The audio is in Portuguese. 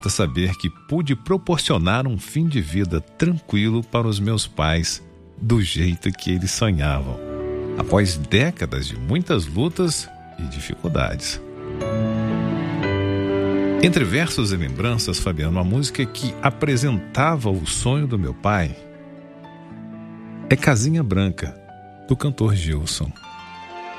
saber que pude proporcionar um fim de vida tranquilo para os meus pais, do jeito que eles sonhavam, após décadas de muitas lutas e dificuldades. Entre versos e lembranças, Fabiano, a música que apresentava o sonho do meu pai é Casinha Branca, do cantor Gilson.